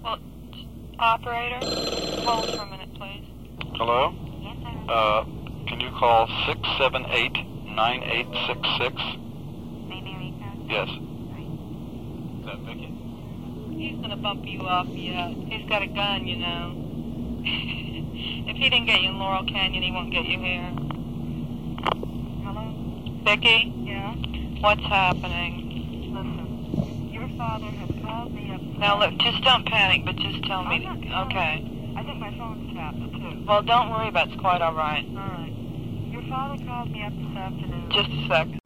Well, operator, hold for a minute, please. Hello? Yes, sir. Can you call 678-9866? Yes. Is that Vicky? He's gonna bump you off yet. He's got a gun, you know. If he didn't get you in Laurel Canyon, he won't get you here. Hello? Vicky? Yeah? What's happening? Listen, your father has called me up. Now look, just don't panic, but just tell me. I'm not Okay. I think my phone's tapped, too. Well, don't worry about it. It's quite all right. All right. Your father called me up this afternoon. Just a sec.